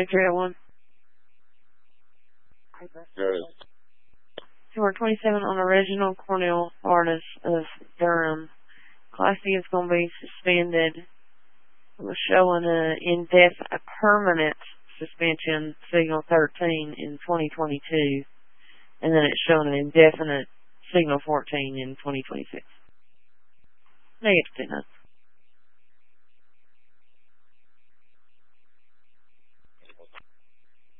2301. Good. 227 on the Reginald Cornell Artist of Durham. Class C is going to be suspended. We're showing a permanent suspension, signal 13 in 2022. And then it's showing an indefinite signal 14 in 2026. Negative 10.